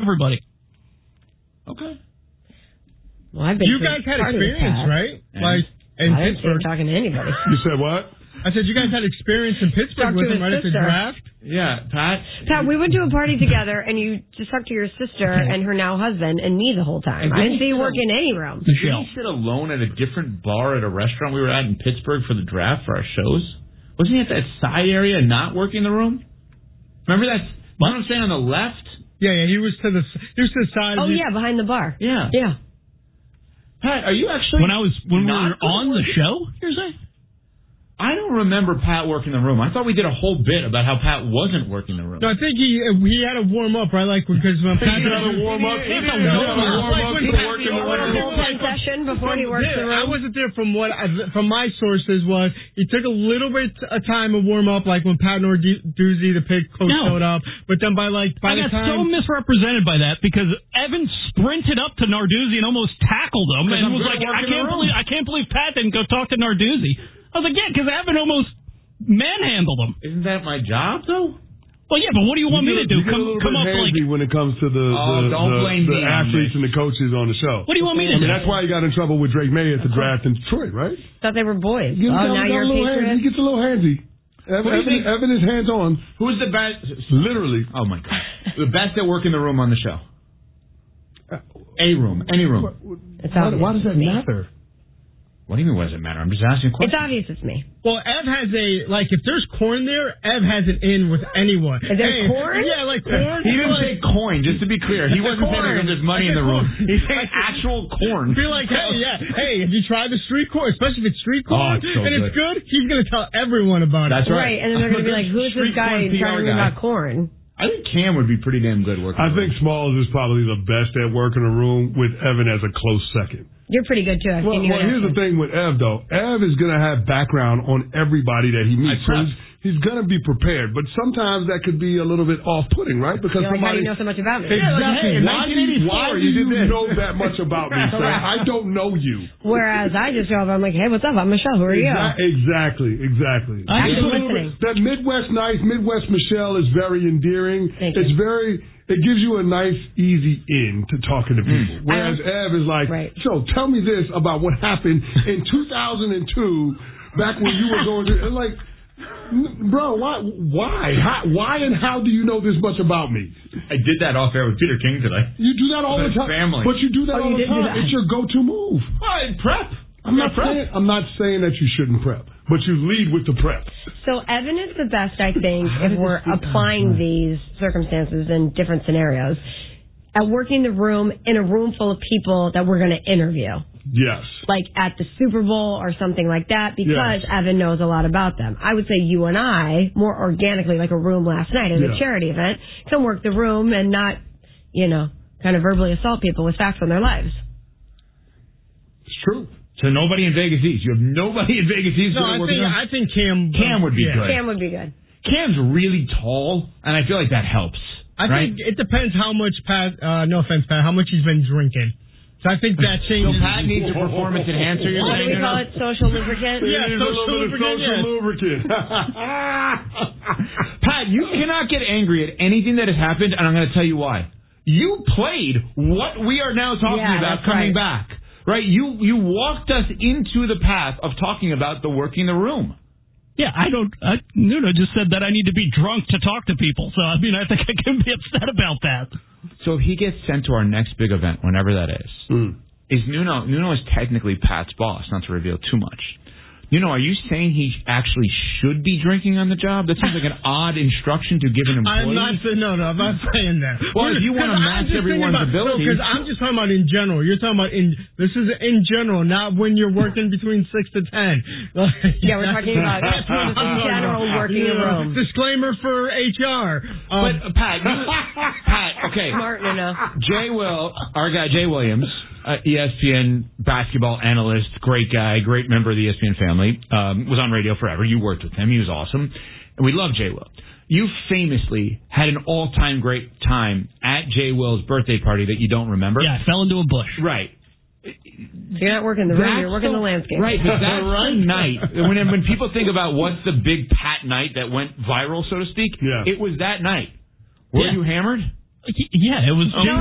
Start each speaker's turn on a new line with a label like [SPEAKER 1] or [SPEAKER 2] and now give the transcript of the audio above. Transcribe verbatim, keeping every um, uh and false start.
[SPEAKER 1] everybody.
[SPEAKER 2] Okay.
[SPEAKER 3] Well, I've been
[SPEAKER 4] you guys had experience, right?
[SPEAKER 2] And
[SPEAKER 4] like in
[SPEAKER 3] I didn't
[SPEAKER 4] Pittsburgh.
[SPEAKER 3] talking to anybody.
[SPEAKER 5] You said what?
[SPEAKER 4] I said you guys had experience in Pittsburgh
[SPEAKER 3] Talk
[SPEAKER 4] with
[SPEAKER 3] to
[SPEAKER 4] him right
[SPEAKER 3] his
[SPEAKER 4] at the
[SPEAKER 3] sister.
[SPEAKER 4] draft.
[SPEAKER 2] Yeah, Pat.
[SPEAKER 3] Pat, we went to a party together, and you just talked to your sister and her now husband and me the whole time.
[SPEAKER 2] And
[SPEAKER 3] I didn't
[SPEAKER 2] didn't
[SPEAKER 3] see you
[SPEAKER 2] he
[SPEAKER 3] work in any room.
[SPEAKER 2] Did he sit alone at a different bar at a restaurant we were at in Pittsburgh for the draft for our shows? Wasn't he at that side area not working the room? Remember that? What I'm saying on the left?
[SPEAKER 4] Yeah, yeah, he was to the he was to the side.
[SPEAKER 3] Oh,
[SPEAKER 4] of the,
[SPEAKER 3] yeah, behind the bar.
[SPEAKER 2] Yeah.
[SPEAKER 3] Yeah.
[SPEAKER 2] Pat, are you actually
[SPEAKER 1] When I was when we
[SPEAKER 2] not
[SPEAKER 1] were on the
[SPEAKER 2] working?
[SPEAKER 1] show, you're saying?
[SPEAKER 2] I don't remember Pat working the room. I thought we did a whole bit about how Pat wasn't working the room.
[SPEAKER 4] No, I think he he had to warm up, right? Like because when Pat
[SPEAKER 5] He had to warm up. He had to warm up to work in the room.
[SPEAKER 3] Session before he works the
[SPEAKER 4] I
[SPEAKER 3] room.
[SPEAKER 4] wasn't there. From what I, from my sources was he took a little bit of time to warm up, like when Pat Narduzzi, the pig coach,
[SPEAKER 1] No.
[SPEAKER 4] showed up. But then by like by
[SPEAKER 1] I
[SPEAKER 4] the
[SPEAKER 1] got
[SPEAKER 4] time
[SPEAKER 1] so misrepresented by that because Evan sprinted up to Narduzzi and almost tackled him and
[SPEAKER 2] I'm
[SPEAKER 1] was like,
[SPEAKER 2] good at
[SPEAKER 1] I
[SPEAKER 2] working
[SPEAKER 1] can't
[SPEAKER 2] the room."
[SPEAKER 1] believe I can't believe Pat didn't go talk to Narduzzi. I was like, yeah, because Evan almost manhandled him.
[SPEAKER 2] Isn't that my job, though?
[SPEAKER 1] Well, yeah, but what do you want me to do?
[SPEAKER 5] You get a
[SPEAKER 1] Come,
[SPEAKER 5] little
[SPEAKER 1] come
[SPEAKER 5] bit
[SPEAKER 1] up like,
[SPEAKER 5] handsy when it comes to the,
[SPEAKER 2] Oh,
[SPEAKER 5] the,
[SPEAKER 2] don't
[SPEAKER 5] the,
[SPEAKER 2] blame
[SPEAKER 5] the
[SPEAKER 2] me on
[SPEAKER 5] athletes
[SPEAKER 2] this.
[SPEAKER 5] and the coaches on the show.
[SPEAKER 1] what do you want me
[SPEAKER 5] I
[SPEAKER 1] to
[SPEAKER 5] mean,
[SPEAKER 1] do?
[SPEAKER 5] that's why you got in trouble with Drake May at the draft in Detroit, right?
[SPEAKER 3] Thought they were boys.
[SPEAKER 5] He
[SPEAKER 3] Oh,
[SPEAKER 5] got-
[SPEAKER 3] now
[SPEAKER 5] got
[SPEAKER 3] you're
[SPEAKER 5] a
[SPEAKER 3] a
[SPEAKER 5] little handsy. He
[SPEAKER 3] patriot?
[SPEAKER 5] gets a little handsy. Evan,
[SPEAKER 2] What do you
[SPEAKER 5] Evan,
[SPEAKER 2] think?
[SPEAKER 5] Evan is hands on,
[SPEAKER 2] Who's the best?
[SPEAKER 5] literally.
[SPEAKER 2] Oh, my God. The best at working the room on the show. A room. Any room.
[SPEAKER 3] It's
[SPEAKER 5] Why,
[SPEAKER 3] obvious
[SPEAKER 5] why does that
[SPEAKER 3] it's me.
[SPEAKER 5] matter?
[SPEAKER 2] What do you mean, what does it matter? I'm just asking a
[SPEAKER 3] It's
[SPEAKER 2] question.
[SPEAKER 3] obvious it's me.
[SPEAKER 4] Well, Ev has a like if there's corn there, Ev has an in with anyone.
[SPEAKER 3] Is there
[SPEAKER 4] Hey,
[SPEAKER 3] corn?
[SPEAKER 4] Yeah, like corn.
[SPEAKER 2] He didn't say
[SPEAKER 4] like,
[SPEAKER 2] coin, just to be clear. He wasn't saying
[SPEAKER 3] corn.
[SPEAKER 2] there's money in the room. He's saying actual corn.
[SPEAKER 4] Be like, hey, yeah, hey, have you tried the street corn? Especially if it's street corn
[SPEAKER 2] Oh, it's so
[SPEAKER 4] and it's
[SPEAKER 2] good.
[SPEAKER 4] good, he's gonna tell everyone about
[SPEAKER 2] That's
[SPEAKER 4] it.
[SPEAKER 2] right.
[SPEAKER 3] Right, and then they're going to be like, who's this
[SPEAKER 2] Street
[SPEAKER 3] guy
[SPEAKER 2] corn P R
[SPEAKER 3] telling me
[SPEAKER 2] guy.
[SPEAKER 3] about corn?
[SPEAKER 2] I think Cam would be pretty damn good working
[SPEAKER 5] I
[SPEAKER 2] the
[SPEAKER 5] think
[SPEAKER 2] room.
[SPEAKER 5] Smalls is probably the best at working a room with Evan as a close second.
[SPEAKER 3] You're pretty good, too. I've
[SPEAKER 5] Well,
[SPEAKER 3] seen you
[SPEAKER 5] well
[SPEAKER 3] in
[SPEAKER 5] here's the
[SPEAKER 3] action.
[SPEAKER 5] thing with Ev, though. Ev is going to have background on everybody that he meets.
[SPEAKER 2] I prep.
[SPEAKER 5] So he's, he's going to be prepared. But sometimes that could be a little bit off-putting, right? Because
[SPEAKER 3] You're like, how do
[SPEAKER 5] somebody...
[SPEAKER 3] you know so much about me?
[SPEAKER 5] Exactly.
[SPEAKER 2] Yeah, like, hey, in
[SPEAKER 5] why do you, why do
[SPEAKER 2] you
[SPEAKER 5] you
[SPEAKER 2] did this.
[SPEAKER 5] know that much about me, sir? I don't know you.
[SPEAKER 3] Whereas I just go up, I'm like, hey, what's up? I'm Michelle. Who are you?
[SPEAKER 5] Exa- Exactly, exactly.
[SPEAKER 1] I
[SPEAKER 5] It's
[SPEAKER 3] Active
[SPEAKER 5] a little
[SPEAKER 3] listening.
[SPEAKER 5] bit- that Midwest nice, Midwest Michelle is very endearing.
[SPEAKER 3] Thank
[SPEAKER 5] it's
[SPEAKER 3] you.
[SPEAKER 5] very, it gives you a nice, easy in to talking to people. Whereas Ev is like,
[SPEAKER 3] Right.
[SPEAKER 5] so tell me this about what happened in two thousand two, back when you were going to, and like, n- bro, why, why, how, why and how do you know this much about me?
[SPEAKER 2] I did that off air with Peter King today.
[SPEAKER 5] You do that all
[SPEAKER 2] With
[SPEAKER 5] the time.
[SPEAKER 2] family.
[SPEAKER 5] But you do that
[SPEAKER 3] Oh,
[SPEAKER 5] all
[SPEAKER 3] you
[SPEAKER 5] the
[SPEAKER 3] did do
[SPEAKER 5] time.
[SPEAKER 3] that.
[SPEAKER 5] It's your go-to move.
[SPEAKER 2] Oh, prep.
[SPEAKER 5] I'm not
[SPEAKER 2] prep.
[SPEAKER 5] saying I'm not saying that you shouldn't prep, but you lead with the prep.
[SPEAKER 3] So Evan is the best, I think, if we're applying these circumstances in different scenarios, at working the room in a room full of people that we're going to interview.
[SPEAKER 5] Yes.
[SPEAKER 3] Like at the Super Bowl or something like that, because
[SPEAKER 5] Yes.
[SPEAKER 3] Evan knows a lot about them. I would say you and I, more organically, like a room last night at
[SPEAKER 5] Yeah.
[SPEAKER 3] a charity event, can work the room and not, you know, kind of verbally assault people with facts on their lives.
[SPEAKER 5] It's true.
[SPEAKER 2] So nobody in Vegas East. You have nobody in Vegas East.
[SPEAKER 4] No,
[SPEAKER 2] good at
[SPEAKER 4] I
[SPEAKER 2] working
[SPEAKER 4] think
[SPEAKER 2] the room?
[SPEAKER 4] I think Cam
[SPEAKER 2] Cam would be
[SPEAKER 4] yeah.
[SPEAKER 2] good.
[SPEAKER 3] Cam would be good.
[SPEAKER 2] Cam's really tall, and I feel like that helps.
[SPEAKER 4] I
[SPEAKER 2] right?
[SPEAKER 4] think it depends how much Pat. Uh, no offense, Pat. How much he's been drinking. So I think that
[SPEAKER 2] So
[SPEAKER 4] changes.
[SPEAKER 2] Pat needs a performance enhancer. You're
[SPEAKER 3] What do
[SPEAKER 2] saying,
[SPEAKER 3] we
[SPEAKER 2] you
[SPEAKER 3] call
[SPEAKER 2] know?
[SPEAKER 3] it? Social lubricant?
[SPEAKER 4] Yeah,
[SPEAKER 5] It is a
[SPEAKER 4] social
[SPEAKER 5] little bit of
[SPEAKER 4] lubricant,
[SPEAKER 5] social
[SPEAKER 4] yeah.
[SPEAKER 5] lubricant.
[SPEAKER 2] Pat, you cannot get angry at anything that has happened, and I'm going to tell you why. You played what we are now talking
[SPEAKER 3] Yeah,
[SPEAKER 2] about
[SPEAKER 3] that's
[SPEAKER 2] coming
[SPEAKER 3] right.
[SPEAKER 2] back. Right? You you walked us into the path of talking about the working the room.
[SPEAKER 1] Yeah, I don't. I, Nuno just said that I need to be drunk to talk to people. So I mean, I think I can be upset about that.
[SPEAKER 2] So if he gets sent to our next big event, whenever that is,
[SPEAKER 5] Mm.
[SPEAKER 2] is Nuno Nuno is technically Pat's boss, not to reveal too much. Nuno, are you saying he actually should be drinking on the job? That seems like an odd instruction to give an employee.
[SPEAKER 4] I'm not saying no, no. I'm not saying that.
[SPEAKER 2] Well, if you wanna
[SPEAKER 4] Because I'm
[SPEAKER 2] match
[SPEAKER 4] just thinking
[SPEAKER 2] everyone's
[SPEAKER 4] about,
[SPEAKER 2] abilities-
[SPEAKER 4] because I'm just talking about in general. You're talking about in. This is in general, not when you're working between six to ten.
[SPEAKER 3] Yeah, we're talking about in general working a room.
[SPEAKER 4] Disclaimer for H R.
[SPEAKER 2] But
[SPEAKER 4] Um,
[SPEAKER 2] uh, Pat, you, Pat, okay.
[SPEAKER 3] Smart, Nuno.
[SPEAKER 2] Jay Will, our guy Jay Williams, uh, E S P N basketball analyst, great guy, great member of the E S P N family, um, was on radio forever. You worked with him. He was awesome. And we love Jay Will. You famously had an all-time great time at Jay Will's birthday party that you don't remember.
[SPEAKER 1] Yeah, I fell into a bush.
[SPEAKER 2] Right.
[SPEAKER 3] So you're not working the room,
[SPEAKER 2] That's
[SPEAKER 3] you're working the, landscape.
[SPEAKER 2] Right, but that's the night. When, when people think about what's the big Pat night that went viral, so to speak,
[SPEAKER 5] Yeah.
[SPEAKER 2] it was that night. Were
[SPEAKER 1] Yeah.
[SPEAKER 2] you hammered?
[SPEAKER 1] Yeah, it was.